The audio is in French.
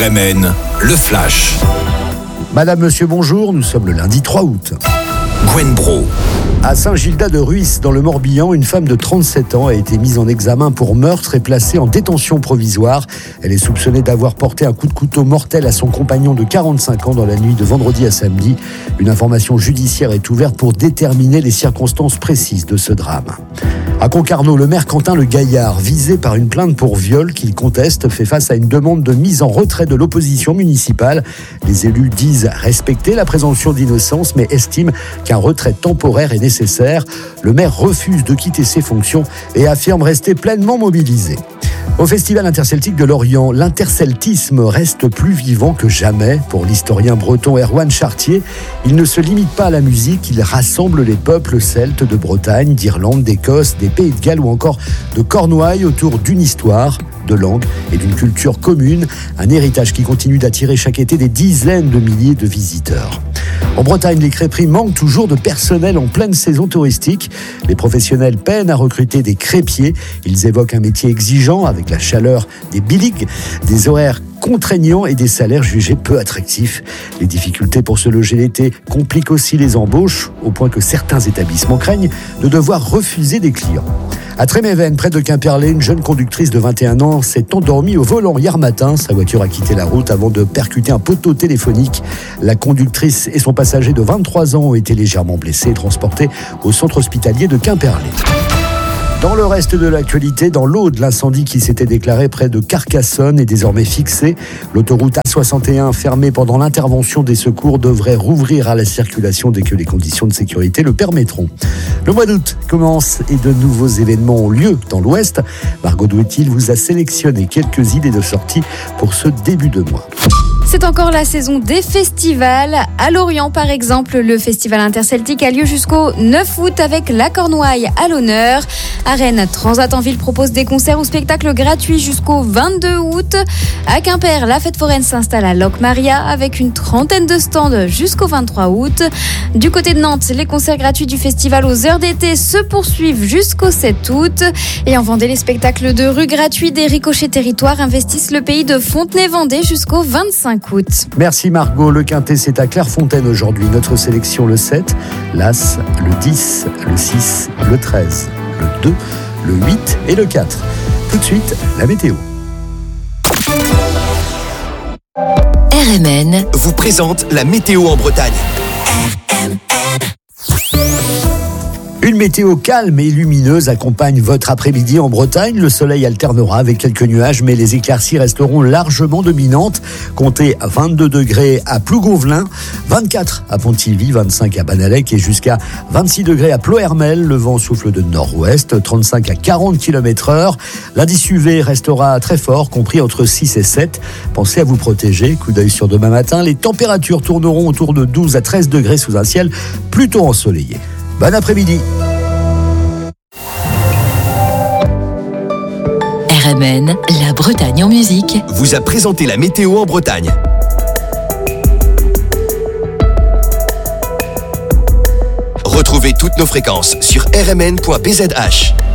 RMN, le Flash. Madame, monsieur, bonjour, nous sommes le lundi 3 août. Gwen Bro. À Saint-Gildas-de-Ruisse, dans le Morbihan, une femme de 37 ans a été mise en examen pour meurtre et placée en détention provisoire. Elle est soupçonnée d'avoir porté un coup de couteau mortel à son compagnon de 45 ans dans la nuit de vendredi à samedi. Une information judiciaire est ouverte pour déterminer les circonstances précises de ce drame. À Concarneau, le maire Quentin Le Gaillard, visé par une plainte pour viol qu'il conteste, fait face à une demande de mise en retrait de l'opposition municipale. Les élus disent respecter la présomption d'innocence, mais estiment qu'un retrait temporaire est nécessaire. Le maire refuse de quitter ses fonctions et affirme rester pleinement mobilisé. Au Festival interceltique de Lorient, l'interceltisme reste plus vivant que jamais. Pour l'historien breton Erwan Chartier, il ne se limite pas à la musique, il rassemble les peuples celtes de Bretagne, d'Irlande, d'Écosse, des Pays de Galles ou encore de Cornouailles autour d'une histoire, de langue et d'une culture commune, un héritage qui continue d'attirer chaque été des dizaines de milliers de visiteurs. En Bretagne, les crêperies manquent toujours de personnel en pleine saison touristique. Les professionnels peinent à recruter des crêpiers. Ils évoquent un métier exigeant avec la chaleur des biligs, des horaires contraignants et des salaires jugés peu attractifs. Les difficultés pour se loger l'été compliquent aussi les embauches, au point que certains établissements craignent de devoir refuser des clients. À Tréméven, près de Quimperlé, une jeune conductrice de 21 ans s'est endormie au volant hier matin. Sa voiture a quitté la route avant de percuter un poteau téléphonique. La conductrice et son passager de 23 ans ont été légèrement blessés et transportés au centre hospitalier de Quimperlé. Dans le reste de l'actualité, dans l'Aude, l'incendie qui s'était déclaré près de Carcassonne est désormais fixé. L'autoroute A61, fermée pendant l'intervention des secours, devrait rouvrir à la circulation dès que les conditions de sécurité le permettront. Le mois d'août commence et de nouveaux événements ont lieu dans l'Ouest. Margot Douetil vous a sélectionné quelques idées de sortie pour ce début de mois. C'est encore la saison des festivals. À Lorient, par exemple, le festival interceltique a lieu jusqu'au 9 août avec la Cornouaille à l'honneur. À Rennes, Transat en ville propose des concerts ou spectacles gratuits jusqu'au 22 août. À Quimper, la fête foraine s'installe à Locmaria avec une trentaine de stands jusqu'au 23 août. Du côté de Nantes, les concerts gratuits du festival aux heures d'été se poursuivent jusqu'au 7 août. Et en Vendée, les spectacles de rue gratuits des Ricochets Territoires investissent le pays de Fontenay-Vendée jusqu'au 25 août. Merci Margot. Le Quintet, c'est à Clairefontaine aujourd'hui. Notre sélection le 7, l'As, le 10, le 6, le 13, le 2, le 8 et le 4. Tout de suite, la météo. RMN vous présente la météo en Bretagne. Une météo calme et lumineuse accompagne votre après-midi en Bretagne. Le soleil alternera avec quelques nuages, mais les éclaircies resteront largement dominantes. Comptez 22 degrés à Plougonvelin, 24 à Pontivy, 25 à Banalec et jusqu'à 26 degrés à Plohermel. Le vent souffle de nord-ouest, 35 à 40 km/h. L'indice UV restera très fort, compris entre 6 et 7. Pensez à vous protéger. Coup d'œil sur demain matin. Les températures tourneront autour de 12 à 13 degrés sous un ciel plutôt ensoleillé. Bon après-midi. RMN, la Bretagne en musique, vous a présenté la météo en Bretagne. Retrouvez toutes nos fréquences sur rmn.bzh.